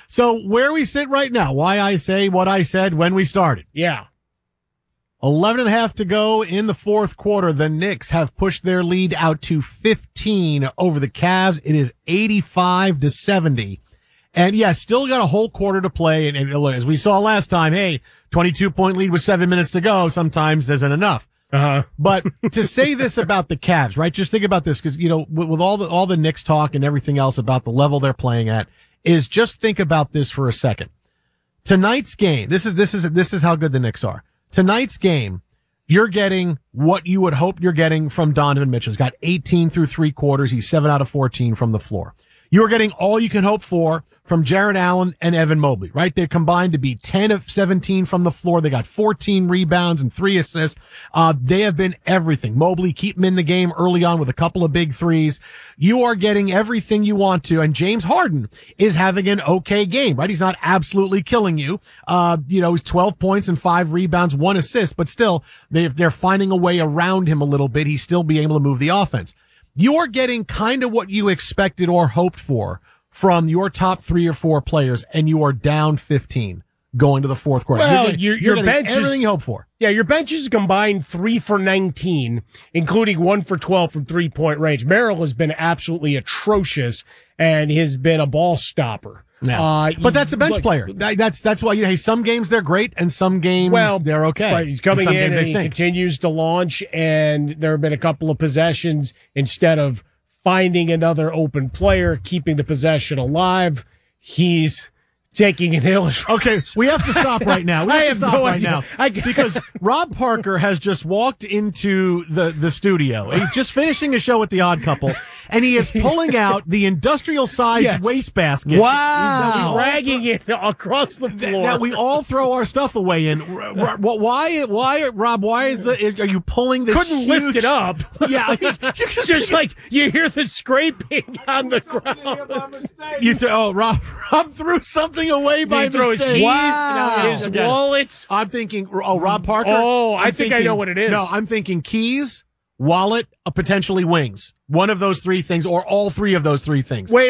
So where we sit right now, why I say what I said when we started. Yeah. 11.5 to go in the fourth quarter. The Knicks have pushed their lead out to 15 over the Cavs. It is 85-70. And yeah, still got a whole quarter to play. And as we saw last time, hey, 22-point lead with 7 minutes to go sometimes isn't enough. But to say this about the Cavs, right? Just think about this, because, you know, with all the Knicks talk and everything else about the level they're playing at, is just think about this for a second. Tonight's game, this is how good the Knicks are. Tonight's game, you're getting what you would hope you're getting from Donovan Mitchell. He's got 18 through three quarters. He's 7 out of 14 from the floor. You are getting all you can hope for from Jarrett Allen and Evan Mobley, right? They're combined to be 10 of 17 from the floor. They got 14 rebounds and 3 assists. They have been everything. Mobley, keep him in the game early on with a couple of big threes. You are getting everything you want to. And James Harden is having an okay game, right? He's not absolutely killing you. He's 12 points and 5 rebounds, 1 assist, but still they're finding a way around him a little bit. He's still being able to move the offense. You're getting kind of what you expected or hoped for from your top 3 or 4 players, and you are down 15 going to the fourth quarter. Well, your bench is everything you hope for. Yeah, your bench is combined 3 for 19, including 1 for 12 from 3-point range. Merrill has been absolutely atrocious and has been a ball stopper. Yeah. But that's a bench player. That's why, hey, some games they're great and some games they're okay. Right, he's coming in and he continues to launch, and there have been a couple of possessions, instead of finding another open player, keeping the possession alive, he's taking an illusion. Okay, we have to stop right now. I have no idea. Because Rob Parker has just walked into the studio. He's just finishing a show with The Odd Couple, and he is pulling out the industrial-sized wastebasket. Wow. He's dragging it across the floor. That we all throw our stuff away in. Why, Rob, are you pulling this Couldn't huge... lift it up. Yeah. Just like you hear the scraping on the ground. Rob threw something away by throw his mistake. keys, his wallet. I'm thinking, Rob Parker. I think I know what it is. No, I'm thinking keys, wallet, potentially wings. One of those 3 things, or all 3 of those 3 things. Wait.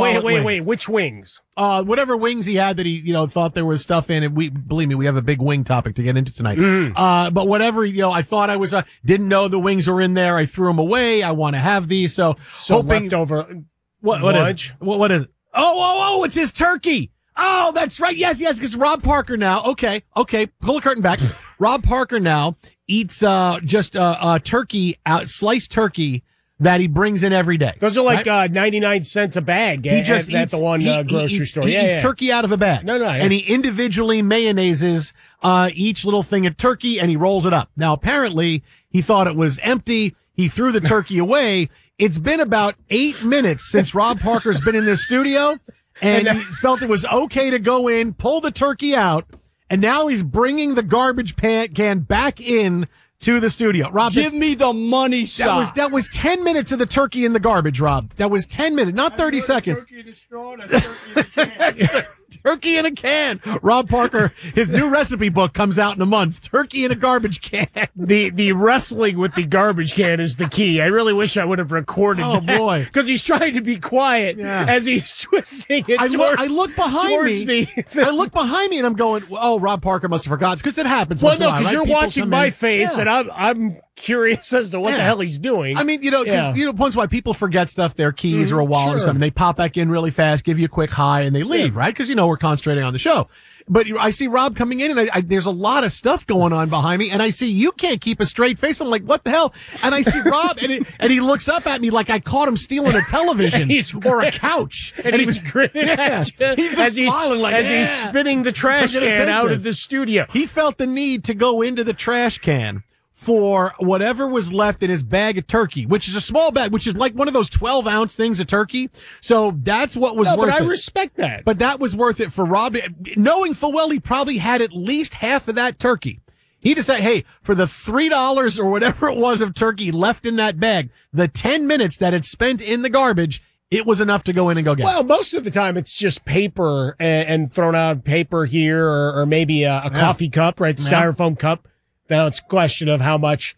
Wings. Which wings? Whatever wings he had that he, thought there was stuff in. And believe me, we have a big wing topic to get into tonight. But whatever, I thought I was, didn't know the wings were in there. I threw them away. I want to have these. So hoping. Leftover. What is it? What is it? Oh, it's his turkey. Oh, that's right. Yes, because Rob Parker now. Okay. Pull the curtain back. Rob Parker now eats just turkey, sliced turkey that he brings in every day. Those are like 99 cents a bag. He just eats the one grocery store. He eats turkey out of a bag. No. And he individually mayonnaises each little thing of turkey, and he rolls it up. Now, apparently, he thought it was empty. He threw the turkey away. It's been about 8 minutes since Rob Parker's been in this studio, and he felt it was okay to go in, pull the turkey out, and now he's bringing the garbage can back in to the studio. Rob, give me the money shot. That was 10 minutes of the turkey in the garbage, Rob. That was 10 minutes, not 30 seconds. Turkey in a straw, that's turkey in a can. Turkey in a can. Rob Parker, his new recipe book comes out in a month. Turkey in a garbage can. The wrestling with the garbage can is the key. I really wish I would have recorded that. Boy. Because he's trying to be quiet as he's twisting it I look behind me. I look behind me and I'm going, Rob Parker must have forgotten. Because it happens once in a while, because right? you're People watching my face and I'm curious as to what the hell he's doing. I mean, once in a while people forget stuff, their keys or a wallet or something. They pop back in really fast, give you a quick hi, and they leave, right? Because, we're concentrating on the show. But I see Rob coming in, and there's a lot of stuff going on behind me, and I see you can't keep a straight face. I'm like, what the hell? And I see Rob, and he looks up at me like I caught him stealing a television or a couch. And he's grinning at you he's smiling as he's spinning the trash can out of the studio. He felt the need to go into the trash can for whatever was left in his bag of turkey, which is a small bag, which is like one of those 12-ounce things of turkey. So that's what was worth it. But I respect that. But that was worth it for Rob, knowing full well he probably had at least half of that turkey. He decided, hey, for the $3 or whatever it was of turkey left in that bag, the 10 minutes that it spent in the garbage, it was enough to go in and go get. Well, most of the time it's just paper and thrown out paper here or maybe a coffee cup, right? Styrofoam cup. Now it's a question of how much,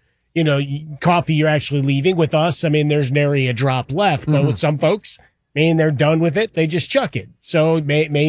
coffee you're actually leaving. With us, I mean, there's nary a drop left. But with some folks, they're done with it. They just chuck it. So maybe